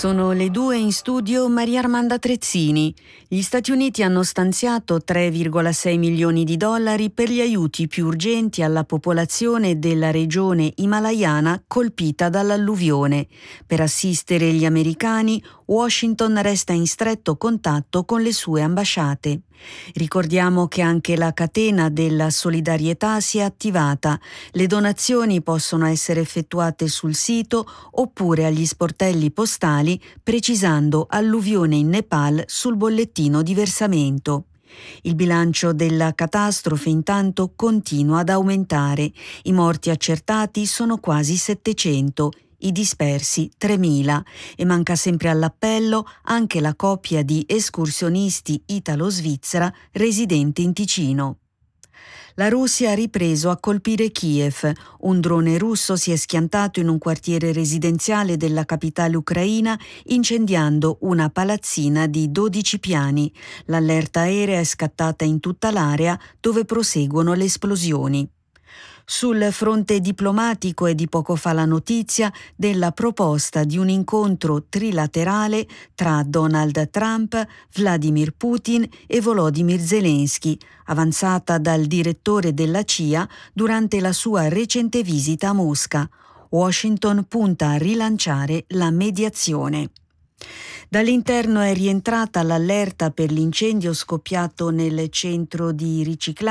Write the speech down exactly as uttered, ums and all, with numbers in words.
Sono le due, in studio Maria Armanda Trezzini. Gli Stati Uniti hanno stanziato tre virgola sei milioni di dollari per gli aiuti più urgenti alla popolazione della regione himalayana colpita dall'alluvione. Per assistere gli americani, Washington resta in stretto contatto con le sue ambasciate. Ricordiamo che anche la catena della solidarietà si è attivata. Le donazioni possono essere effettuate sul sito oppure agli sportelli postali, precisando alluvione in Nepal sul bollettino di versamento. Il bilancio della catastrofe intanto continua ad aumentare. I morti accertati sono quasi settecento, i dispersi tremila, e manca sempre all'appello anche la coppia di escursionisti italo-svizzera residenti in Ticino. La Russia ha ripreso a colpire Kiev. Un drone russo si è schiantato in un quartiere residenziale della capitale ucraina, incendiando una palazzina di dodici piani. L'allerta aerea è scattata in tutta l'area, dove proseguono le esplosioni. Sul fronte diplomatico è di poco fa la notizia della proposta di un incontro trilaterale tra Donald Trump, Vladimir Putin e Volodymyr Zelensky, avanzata dal direttore della C I A durante la sua recente visita a Mosca. Washington punta a rilanciare la mediazione. Dall'interno è rientrata l'allerta per l'incendio scoppiato nel centro di riciclaggio